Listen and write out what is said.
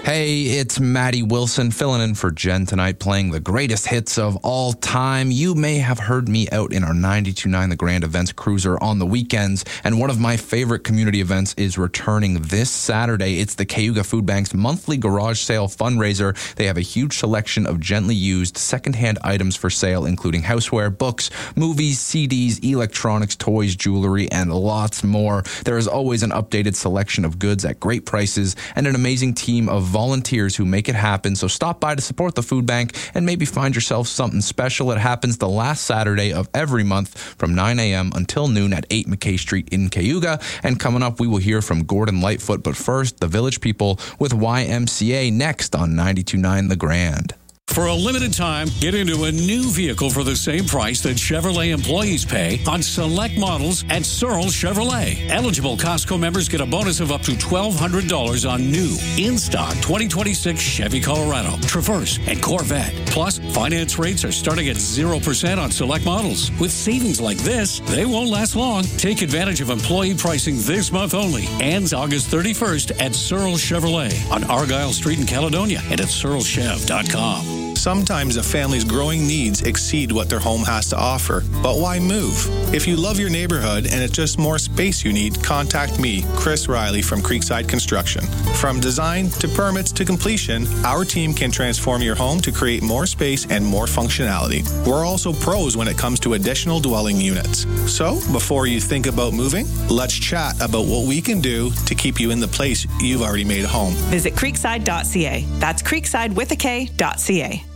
Hey, it's Maddie Wilson filling in for Jen tonight, playing the greatest hits of all time. You may have heard me out in our 92.9 The Grand Events Cruiser on the weekends, and one of my favorite community events is returning this Saturday. It's the Cayuga Food Bank's monthly garage sale fundraiser. They have a huge selection of gently used secondhand items for sale, including houseware, books, movies, CDs, electronics, toys, jewelry, and lots more. There is always an updated selection of goods at great prices and an amazing team of volunteers who make it happen. So stop by to support the food bank and maybe find yourself something special. It happens the last Saturday of every month from 9 a.m. until noon at 8 McKay Street in Cayuga. And coming up, we will hear from Gordon Lightfoot. But first, the Village People with YMCA next on 92.9 The Grand. For a limited time, get into a new vehicle for the same price that Chevrolet employees pay on select models at Searle Chevrolet. Eligible Costco members get a bonus of up to $1,200 on new, in-stock 2026 Chevy Colorado, Traverse, and Corvette. Plus, finance rates are starting at 0% on select models. With savings like this, they won't last long. Take advantage of employee pricing this month only. Ends August 31st at Searle Chevrolet on Argyle Street in Caledonia and at searlechev.com. Sometimes a family's growing needs exceed what their home has to offer. But why move? If you love your neighborhood and it's just more space you need, contact me, Chris Riley from Creekside Construction. From design to permits to completion, our team can transform your home to create more space and more functionality. We're also pros when it comes to additional dwelling units. So, before you think about moving, let's chat about what we can do to keep you in the place you've already made home. Visit creekside.ca. That's creekside with a K.ca.